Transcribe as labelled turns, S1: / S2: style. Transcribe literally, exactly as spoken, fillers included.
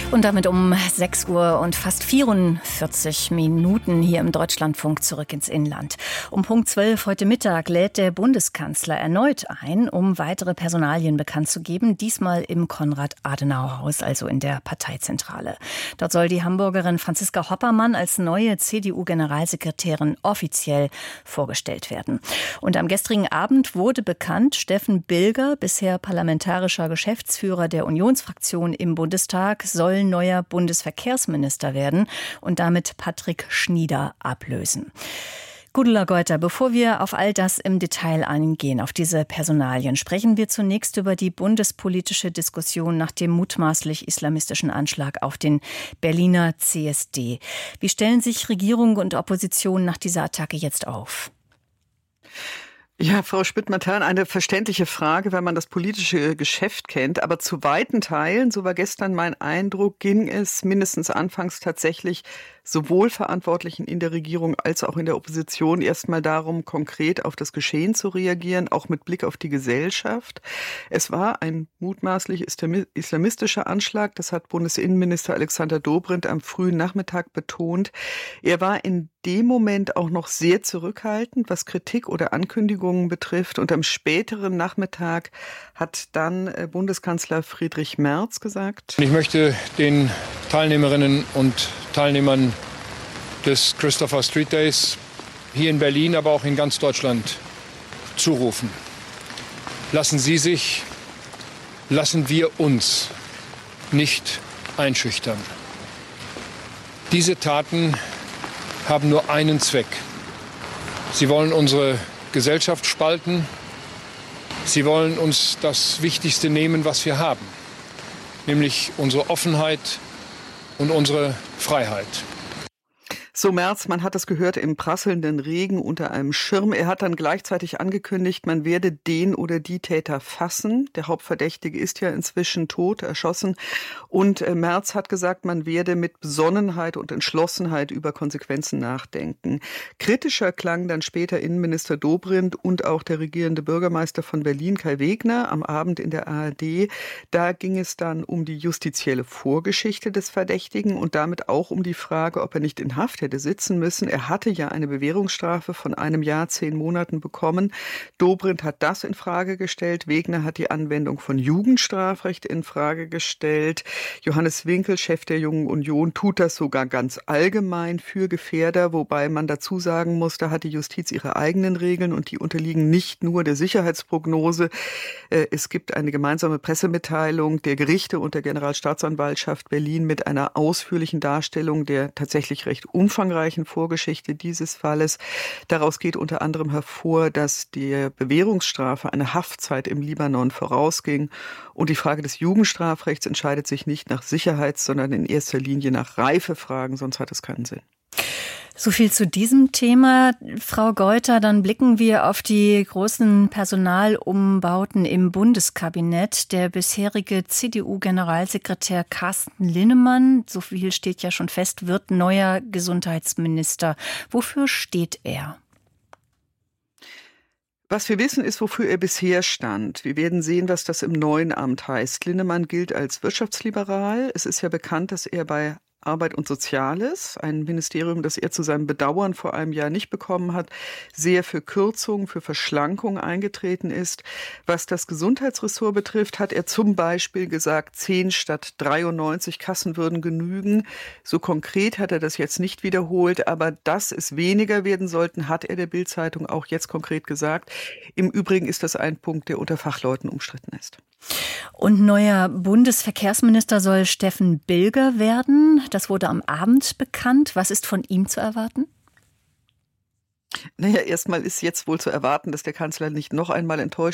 S1: Und damit um sechs Uhr und fast vierundvierzig Minuten hier im Deutschlandfunk zurück ins Inland. Um Punkt zwölf heute Mittag lädt der Bundeskanzler erneut ein, um weitere Personalien bekannt zu geben. Diesmal im Konrad-Adenauer-Haus, also in der Parteizentrale. Dort soll die Hamburgerin Franziska Hoppermann als neue C D U-Generalsekretärin offiziell vorgestellt werden. Und am gestrigen Abend wurde bekannt, Steffen Bilger, bisher parlamentarischer Geschäftsführer der Unionsfraktion im Bundestag, soll neuer Bundesverkehrsminister werden und damit Patrick Schnieder ablösen. Gudula Geuter, bevor wir auf all das im Detail eingehen, auf diese Personalien, sprechen wir zunächst über die bundespolitische Diskussion nach dem mutmaßlich islamistischen Anschlag auf den Berliner C S D. Wie stellen sich Regierung und Opposition nach dieser Attacke jetzt auf?
S2: Ja, Frau Schmidt-Mattern, eine verständliche Frage, wenn man das politische Geschäft kennt. Aber zu weiten Teilen, so war gestern mein Eindruck, ging es mindestens anfangs tatsächlich sowohl Verantwortlichen in der Regierung als auch in der Opposition erstmal darum, konkret auf das Geschehen zu reagieren, auch mit Blick auf die Gesellschaft. Es war ein mutmaßlich islamistischer Anschlag, das hat Bundesinnenminister Alexander Dobrindt am frühen Nachmittag betont. Er war in dem Moment auch noch sehr zurückhaltend, was Kritik oder Ankündigungen betrifft. Und am späteren Nachmittag hat dann Bundeskanzler Friedrich Merz gesagt:
S3: Ich möchte den Teilnehmerinnen und Teilnehmern des Christopher Street Days hier in Berlin, aber auch in ganz Deutschland zurufen. Lassen Sie sich, lassen wir uns nicht einschüchtern. Diese Taten haben nur einen Zweck. Sie wollen unsere Gesellschaft spalten. Sie wollen uns das Wichtigste nehmen, was wir haben, nämlich unsere Offenheit und unsere Freiheit.
S2: So Merz, man hat es gehört, im prasselnden Regen unter einem Schirm. Er hat dann gleichzeitig angekündigt, man werde den oder die Täter fassen. Der Hauptverdächtige ist ja inzwischen tot, erschossen. Und Merz hat gesagt, man werde mit Besonnenheit und Entschlossenheit über Konsequenzen nachdenken. Kritischer klang dann später Innenminister Dobrindt und auch der regierende Bürgermeister von Berlin, Kai Wegner, am Abend in der A R D. Da ging es dann um die justizielle Vorgeschichte des Verdächtigen und damit auch um die Frage, ob er nicht in Haft hätte sitzen müssen. Er hatte ja eine Bewährungsstrafe von einem Jahr, zehn Monaten bekommen. Dobrindt hat das in Frage gestellt. Wegner hat die Anwendung von Jugendstrafrecht in Frage gestellt. Johannes Winkel, Chef der Jungen Union, tut das sogar ganz allgemein für Gefährder, wobei man dazu sagen muss, da hat die Justiz ihre eigenen Regeln und die unterliegen nicht nur der Sicherheitsprognose. Es gibt eine gemeinsame Pressemitteilung der Gerichte und der Generalstaatsanwaltschaft Berlin mit einer ausführlichen Darstellung der tatsächlich recht umfangreichen umfangreichen Vorgeschichte dieses Falles. Daraus geht unter anderem hervor, dass der Bewährungsstrafe eine Haftzeit im Libanon vorausging. Und die Frage des Jugendstrafrechts entscheidet sich nicht nach Sicherheits-, sondern in erster Linie nach Reifefragen, sonst hat es keinen Sinn.
S1: So viel zu diesem Thema, Frau Geuter. Dann blicken wir auf die großen Personalumbauten im Bundeskabinett. Der bisherige C D U-Generalsekretär Carsten Linnemann, so viel steht ja schon fest, wird neuer Gesundheitsminister. Wofür steht er?
S2: Was wir wissen, ist, wofür er bisher stand. Wir werden sehen, was das im neuen Amt heißt. Linnemann gilt als wirtschaftsliberal. Es ist ja bekannt, dass er bei Arbeit und Soziales, ein Ministerium, das er zu seinem Bedauern vor einem Jahr nicht bekommen hat, sehr für Kürzungen, für Verschlankung eingetreten ist. Was das Gesundheitsressort betrifft, hat er zum Beispiel gesagt, zehn statt dreiundneunzig Kassen würden genügen. So konkret hat er das jetzt nicht wiederholt, aber dass es weniger werden sollten, hat er der Bild-Zeitung auch jetzt konkret gesagt. Im Übrigen ist das ein Punkt, der unter Fachleuten umstritten ist.
S1: Und neuer Bundesverkehrsminister soll Steffen Bilger werden. Das wurde am Abend bekannt. Was ist von ihm zu erwarten?
S2: Naja, erstmal ist jetzt wohl zu erwarten, dass der Kanzler nicht noch einmal enttäuscht